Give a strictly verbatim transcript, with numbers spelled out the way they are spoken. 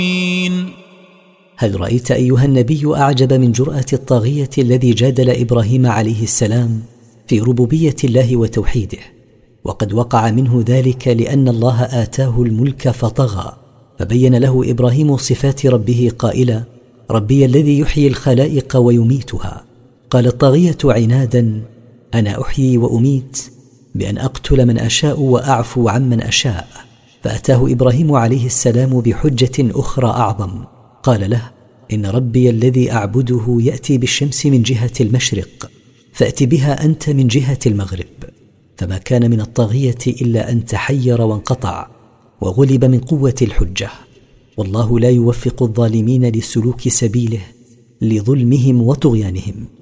هل رأيت أيها النبي أعجب من جرأة الطاغية الذي جادل إبراهيم عليه السلام في ربوبية الله وتوحيده، وقد وقع منه ذلك لأن الله آتاه الملك فطغى، فبين له إبراهيم صفات ربه قائلا: ربي الذي يحيي الخلائق ويميتها. قال الطاغية عنادا: أنا أحيي وأميت بأن أقتل من أشاء وأعفو عمن أشاء. فأتاه إبراهيم عليه السلام بحجة أخرى أعظم، قال له: إن ربي الذي أعبده يأتي بالشمس من جهة المشرق، فأت بها أنت من جهة المغرب. فما كان من الطاغية إلا أن تحير وانقطع وغلب من قوة الحجة. والله لا يوفق الظالمين لسلوك سبيله لظلمهم وطغيانهم.